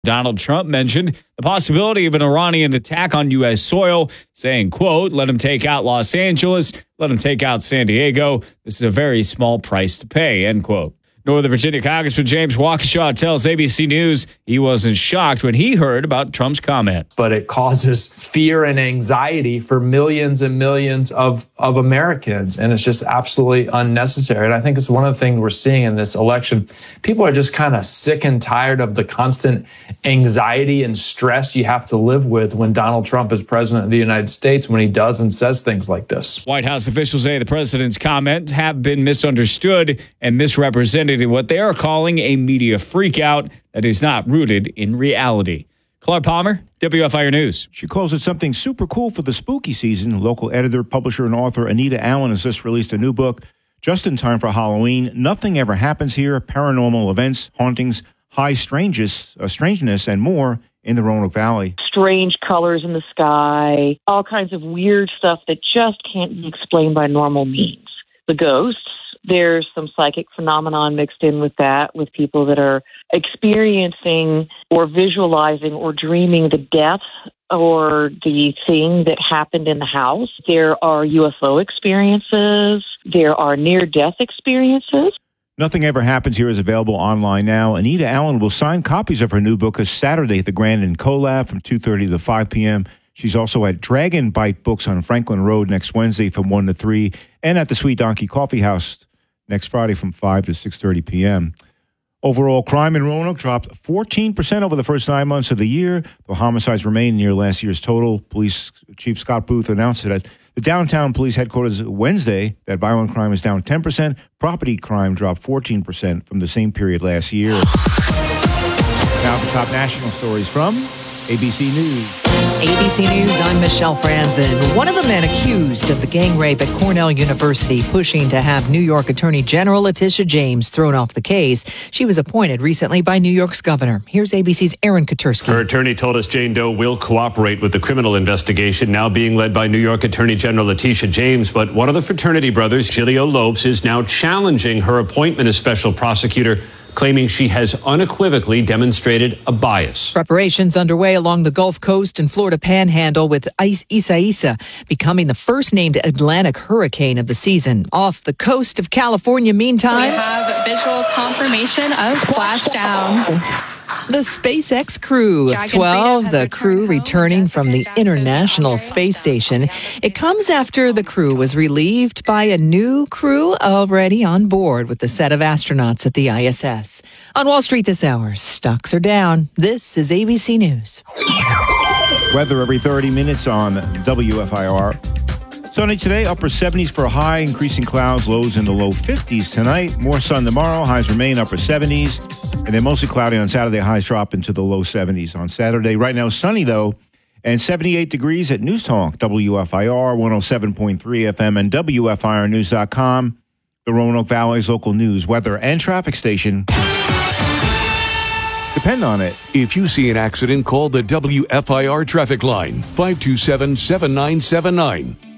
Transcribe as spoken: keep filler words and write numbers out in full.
Donald Trump mentioned the possibility of an Iranian attack on U S soil, saying, quote, let him take out Los Angeles, let him take out San Diego. This is a very small price to pay, end quote. Northern Virginia Congressman James Waukesha tells A B C News he wasn't shocked when he heard about Trump's comment. But it causes fear and anxiety for millions and millions of, of Americans, and it's just absolutely unnecessary. And I think it's one of the things we're seeing in this election. People are just kind of sick and tired of the constant anxiety and stress you have to live with when Donald Trump is president of the United States, when he does and says things like this. White House officials say the president's comments have been misunderstood and misrepresented in what they are calling a media freakout that is not rooted in reality. Clark Palmer, W F I R News. She calls it something super cool for the spooky season. Local editor, publisher, and author Anita Allen has just released a new book just in time for Halloween. Nothing Ever Happens Here, paranormal events, hauntings, high strangeness, uh, strangeness, and more in the Roanoke Valley. Strange colors in the sky, all kinds of weird stuff that just can't be explained by normal means. The ghosts. There's some psychic phenomenon mixed in with that, with people that are experiencing or visualizing or dreaming the death or the thing that happened in the house. There are U F O experiences. There are near-death experiences. Nothing Ever Happens Here is available online now. Anita Allen will sign copies of her new book this Saturday at the Grand and Collab from two thirty to five p.m. She's also at Dragon Bite Books on Franklin Road next Wednesday from one to three, and at the Sweet Donkey Coffee House next Friday from five to six thirty p.m. Overall crime in Roanoke dropped fourteen percent over the first nine months of the year. The homicides remain near last year's total. Police Chief Scott Booth announced it at the downtown police headquarters Wednesday that violent crime is down ten percent. Property crime dropped fourteen percent from the same period last year. Now the top national stories from A B C News. A B C News, I'm Michelle Franzen. One of the men accused of the gang rape at Cornell University pushing to have New York Attorney General Letitia James thrown off the case. She was appointed recently by New York's governor. Here's A B C's Aaron Katursky. Her attorney told us Jane Doe will cooperate with the criminal investigation now being led by New York Attorney General Letitia James. But one of the fraternity brothers, Giulio Lopes, is now challenging her appointment as special prosecutor, claiming she has unequivocally demonstrated a bias. Preparations underway along the Gulf Coast and Florida Panhandle, with Isaias becoming the first named Atlantic hurricane of the season. Off the coast of California, meantime, we have visual confirmation of splashdown. The SpaceX crew of twelve, the crew returning from the International Space Station. It comes after the crew was relieved by a new crew already on board with the set of astronauts at the I S S. On Wall Street this hour, stocks are down. This is A B C News. Weather every thirty minutes on W F I R. Sunny today, upper seventies for a high, increasing clouds, lows in the low fifties tonight. More sun tomorrow, highs remain upper seventies. And then mostly cloudy on Saturday, highs drop into the low seventies on Saturday. Right now, sunny though, and seventy-eight degrees at News Talk, W F I R, one oh seven point three F M and W F I R news dot com, the Roanoke Valley's local news, weather, and traffic station. Depend on it. If you see an accident, call the W F I R traffic line, five two seven, seven nine seven nine.